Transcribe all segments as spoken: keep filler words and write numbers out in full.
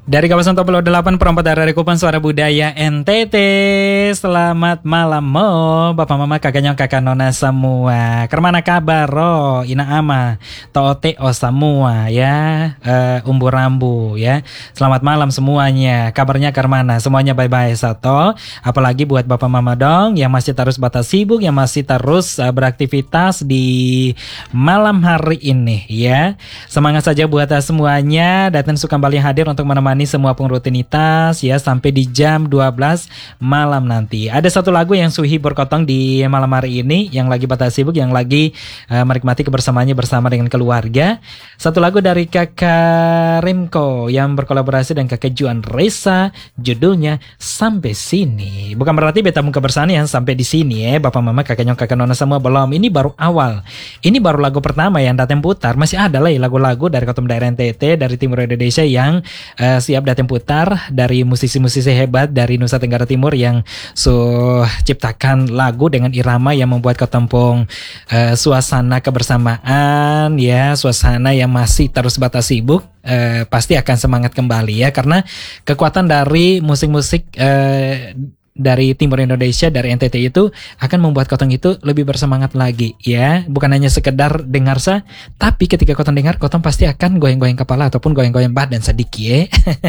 Dari kawasan Top delapan Perempat Daerah Kupang Suara Budaya N T T. Selamat malam mo Bapak Mama kakak nyong kakak nona semua. Kermana kabar ro ina ama tote o semua ya, uh, umbu rambu ya. Selamat malam semuanya. Kabarnya kermana semuanya bye-bye satu. Apalagi buat Bapak Mama dong yang masih terus batas sibuk, yang masih terus uh, beraktivitas di malam hari ini ya. Semangat saja buat uh, semuanya. Datang suka kembali hadir untuk menemani semua pengrutinitas ya sampai di jam dua belas malam nanti. Ada satu lagu yang Suhi berkotong di malam hari ini, yang lagi batas sibuk, yang lagi uh, menikmati kebersamaannya bersama dengan keluarga. Satu lagu dari Kakak Remko yang berkolaborasi dengan Kakak Juan Reza, judulnya Sampai Sini. Bukan berarti beta muka bersani yang sampai di sini ya, Bapak Mama kakak nyong kakak nona semua, belum. Ini baru awal. Ini baru lagu pertama yang datang putar. Masih ada lah lagu-lagu dari Kotum Daerah N T T, dari Timur Indonesia yang uh, siap datang putar, dari musisi-musisi hebat dari Nusa Tenggara Timur yang so ciptakan lagu dengan irama yang membuat ketempung uh, suasana kebersamaan ya, suasana yang masih terus batas sibuk. Uh, pasti akan semangat kembali ya, karena kekuatan dari musik-musik uh, dari Timur Indonesia, dari N T T itu akan membuat kotong itu lebih bersemangat lagi ya. Bukan hanya sekedar dengar sah, tapi ketika kotong dengar, kotong pasti akan goyang-goyang kepala ataupun goyang-goyang badan sedikit.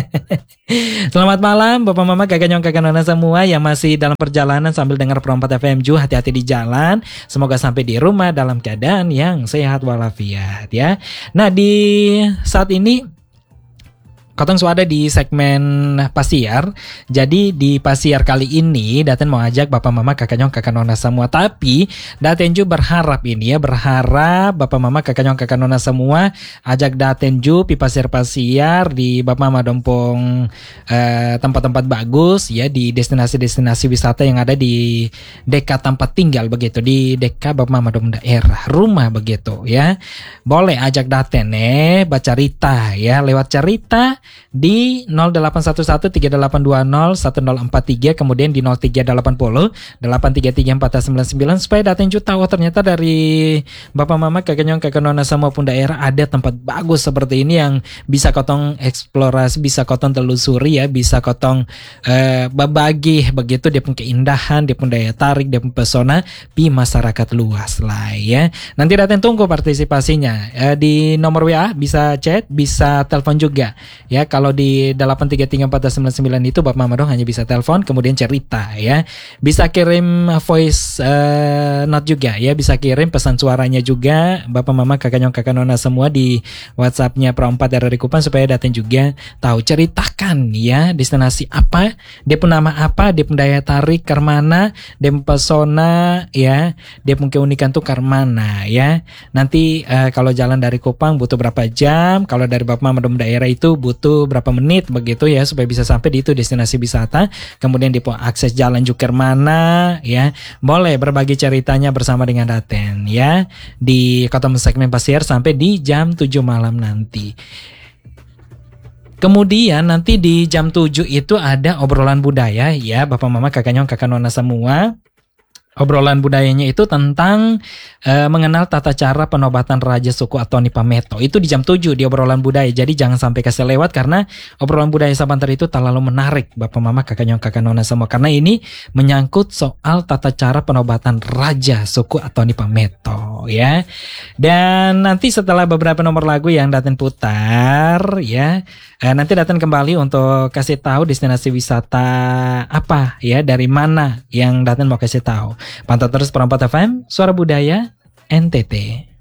Selamat malam Bapak Mama kakak nyong kakak nona semua yang masih dalam perjalanan sambil dengar Perempat F M Ju. Hati-hati di jalan, semoga sampai di rumah dalam keadaan yang sehat walafiat ya. Nah di saat ini Kotong suada di segmen Pasiar. Jadi di Pasiar kali ini Daten mau ajak Bapak Mama kakak nyong kakak nona semua. Tapi Daten Ju berharap ini ya, berharap Bapak Mama kakak nyong kakak nona semua ajak Daten Ju pi pasiar-pasiar di Bapak Mama dompong eh, tempat-tempat bagus ya, di destinasi-destinasi wisata yang ada di dekat tempat tinggal begitu, di dekat Bapak Mama dom daerah rumah begitu ya. Boleh ajak Daten eh baca cerita ya, lewat cerita di nol delapan satu satu tiga delapan dua nol satu nol empat tiga, kemudian di nol tiga delapan nol delapan tiga tiga empat sembilan sembilan, supaya Daten Ju tahu ternyata dari Bapak Mama kakak nyong kakak nona semua pun daerah ada tempat bagus seperti ini yang bisa kotong eksplorasi, bisa kotong telusuri ya, bisa kotong eh, berbagi begitu dia pun keindahan, dia pun daya tarik, dia pun pesona di masyarakat luas lah ya. Nanti Daten tunggu partisipasinya eh, di nomor W A, bisa chat, bisa telepon juga ya. Kalau di delapan tiga tiga empat sembilan sembilan itu Bapak Mama dong hanya bisa telepon, kemudian cerita ya. Bisa kirim voice uh, note juga ya, bisa kirim pesan suaranya juga Bapak Mama kakak nyong kakak nona semua di WhatsAppnya Perempat dari Kupang, supaya Daten juga tahu, ceritakan ya destinasi apa, dia pun nama apa, dia pun daya tarik karmana, dia pun pesona ya, dia pun keunikan tuh karmana ya. Nanti uh, kalau jalan dari Kupang butuh berapa jam, kalau dari Bapak Mama dom daerah itu butuh berapa menit begitu ya, supaya bisa sampai di itu destinasi wisata. Kemudian di akses jalan juga mana ya, boleh berbagi ceritanya bersama dengan Daten ya di Kotong segmen Pasiar sampai di jam tujuh malam nanti. Kemudian nanti di jam tujuh itu ada obrolan budaya ya, Bapak Mama kakak nyong kakak nona semua. Obrolan budayanya itu tentang uh, mengenal tata cara penobatan Raja Suku Atoni Pameto. Itu di jam tujuh di obrolan budaya. Jadi jangan sampai kasih lewat, karena obrolan budaya Sabantar itu terlalu menarik Bapak Mama kakak nyong kakak nona semua, karena ini menyangkut soal tata cara penobatan Raja Suku Atoni Pameto ya. Dan nanti setelah beberapa nomor lagu yang Daten putar ya, eh, nanti Daten kembali untuk kasih tahu destinasi wisata apa ya, dari mana yang Daten mau kasih tahu. Pantau terus Perempat F M Suara Budaya N T T.